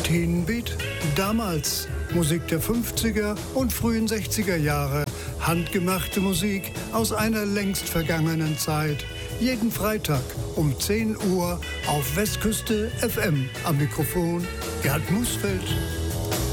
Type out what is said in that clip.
Teen Beat? Damals Musik der 50er und frühen 60er Jahre. Handgemachte Musik aus einer längst vergangenen Zeit. Jeden Freitag um 10 Uhr auf Westküste FM. Am Mikrofon Gerd Musfeld.